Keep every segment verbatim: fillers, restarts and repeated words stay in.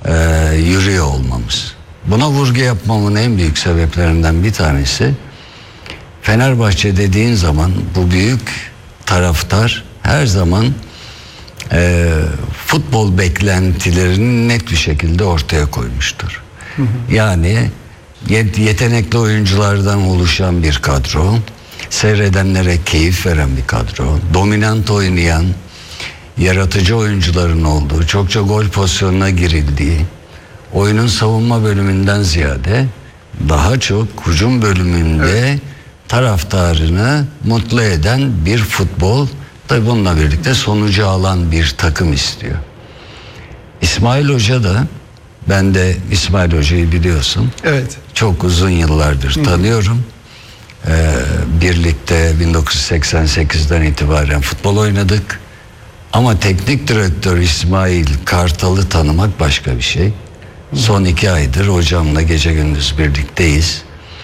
e, yürüyor olmamız. Buna vurgu yapmamın en büyük sebeplerinden bir tanesi, Fenerbahçe dediğin zaman bu büyük taraftar her zaman e, futbol beklentilerini net bir şekilde ortaya koymuştur. Hı hı. Yani yetenekli oyunculardan oluşan bir kadro, seyredenlere keyif veren bir kadro, dominant oynayan, yaratıcı oyuncuların olduğu, çokça gol pozisyonuna girildiği, oyunun savunma bölümünden ziyade daha çok hücum bölümünde evet. taraftarını mutlu eden bir futbol, tabi bununla birlikte sonucu alan bir takım istiyor. İsmail Hoca da, ben de İsmail Hoca'yı biliyorsun. Evet. Çok uzun yıllardır Hı. tanıyorum. Ee, birlikte bin dokuz yüz seksen sekizden itibaren futbol oynadık. Ama teknik direktör İsmail Kartal'ı tanımak başka bir şey. Son iki aydır hocamla gece gündüz birlikteyiz.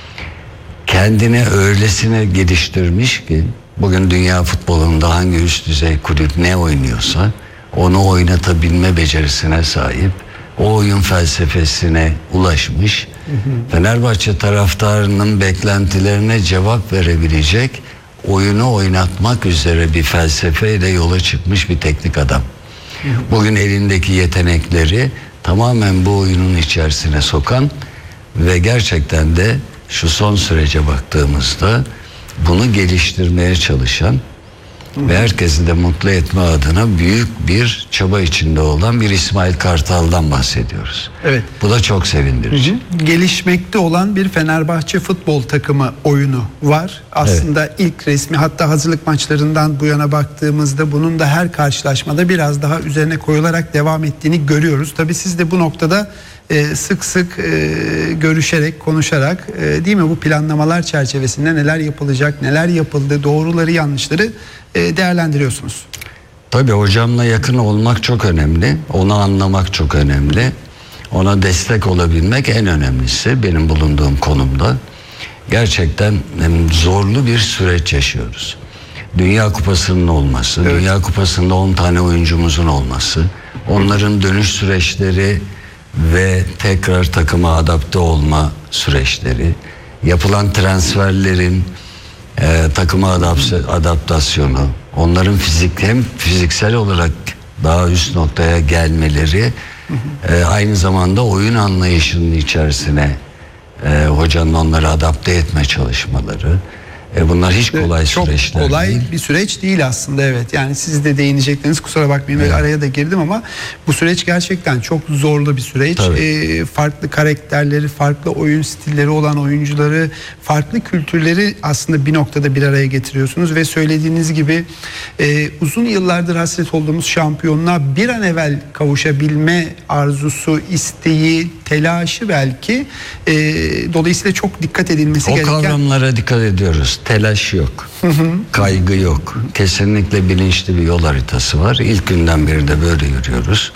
Kendini öylesine geliştirmiş ki bugün dünya futbolunda hangi üst düzey kulüp ne oynuyorsa onu oynatabilme becerisine sahip. O oyun felsefesine ulaşmış. Hı hı. Fenerbahçe taraftarının beklentilerine cevap verebilecek, oyunu oynatmak üzere bir felsefeyle yola çıkmış bir teknik adam. Hı hı. Bugün elindeki yetenekleri tamamen bu oyunun içerisine sokan ve gerçekten de şu son sürece baktığımızda bunu geliştirmeye çalışan Hı-hı. ve herkesi de mutlu etme adına büyük bir çaba içinde olan bir İsmail Kartal'dan bahsediyoruz. Evet. Bu da çok sevindirici. Hı-hı. Gelişmekte olan bir Fenerbahçe futbol takımı oyunu var. Aslında evet. ilk resmi, hatta hazırlık maçlarından bu yana baktığımızda bunun da her karşılaşmada biraz daha üzerine koyularak devam ettiğini görüyoruz. Tabii siz de bu noktada Ee, sık sık e, görüşerek, konuşarak e, değil mi, bu planlamalar çerçevesinde neler yapılacak, neler yapıldı, doğruları yanlışları e, değerlendiriyorsunuz. Tabii hocamla yakın olmak çok önemli, onu anlamak çok önemli, ona destek olabilmek en önemlisi benim bulunduğum konumda. Gerçekten zorlu bir süreç yaşıyoruz. Dünya Kupası'nın olması, evet. Dünya Kupası'nda on tane oyuncumuzun olması, onların dönüş süreçleri ve tekrar takıma adapte olma süreçleri, yapılan transferlerin e, takıma adapte, adaptasyonu, onların fizik hem fiziksel olarak daha üst noktaya gelmeleri, e, aynı zamanda oyun anlayışının içerisine e, hocanın onları adapte etme çalışmaları. E bunlar hiç kolay Çok süreçler kolay değil. bir süreç değil aslında, evet. Yani siz de değinecekleriniz, kusura bakmayın evet. araya da girdim ama bu süreç gerçekten çok zorlu bir süreç. E, farklı karakterleri, farklı oyun stilleri olan oyuncuları, farklı kültürleri aslında bir noktada bir araya getiriyorsunuz ve söylediğiniz gibi e, uzun yıllardır hasret olduğumuz şampiyonluğa bir an evvel kavuşabilme arzusu, isteği, telaşı belki. E, dolayısıyla çok dikkat edilmesi o gereken... O kavramlara dikkat ediyoruz. Telaş yok. Hı hı. Kaygı yok. Kesinlikle bilinçli bir yol haritası var. İlk günden beri de böyle yürüyoruz.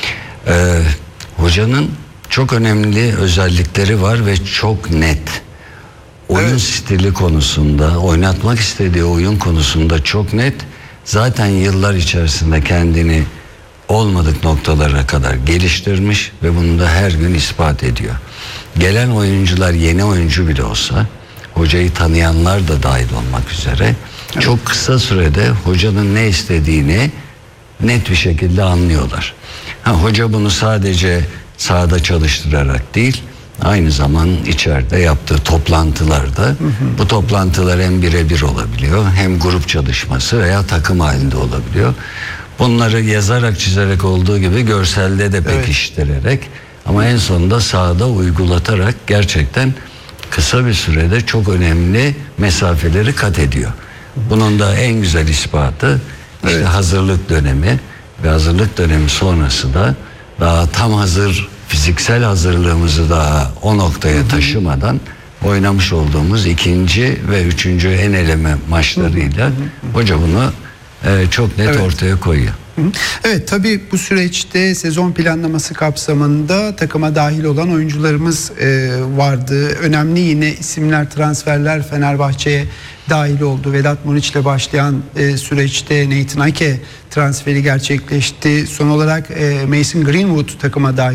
Ee, hocanın çok önemli özellikleri var ve çok net. Oyun evet. stili konusunda, oynatmak istediği oyun konusunda çok net. Zaten yıllar içerisinde kendini olmadık noktalara kadar geliştirmiş ve bunu da her gün ispat ediyor. Gelen oyuncular yeni oyuncu bile olsa, hocayı tanıyanlar da dahil olmak üzere evet. çok kısa sürede hocanın ne istediğini net bir şekilde anlıyorlar. Ha, hoca bunu sadece sahada çalıştırarak değil, aynı zaman içeride yaptığı toplantılarda, hı hı. bu toplantılar hem birebir olabiliyor, hem grup çalışması veya takım halinde olabiliyor. Bunları yazarak, çizerek olduğu gibi görselde de pekiştirerek evet. ama en sonunda sahada uygulatarak gerçekten kısa bir sürede çok önemli mesafeleri kat ediyor. Bunun da en güzel ispatı işte evet. hazırlık dönemi ve hazırlık dönemi sonrası da daha tam hazır, fiziksel hazırlığımızı daha o noktaya Hı-hı. taşımadan oynamış olduğumuz ikinci ve üçüncü en eleme maçlarıyla Hı-hı. hoca bunu e, çok net evet. ortaya koyuyor. Evet, tabii bu süreçte sezon planlaması kapsamında takıma dahil olan oyuncularımız e, vardı. Önemli yine isimler, transferler Fenerbahçe'ye dahil oldu. Vedat Muriç ile başlayan e, süreçte Nathan Ake transferi gerçekleşti. Son olarak e, Mason Greenwood takıma dahil